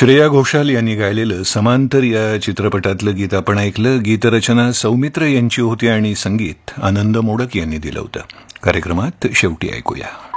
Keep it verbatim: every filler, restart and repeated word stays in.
श्रेया घोषाल यांनी गायलेलं समांतर या चित्रपटातलं गीत आपण ऐकलं. गीतरचना सौमित्र यांची होती आणि संगीत आनंद मोडक यांनी दिलं होतं. कार्यक्रमात शेवटी ऐकूया.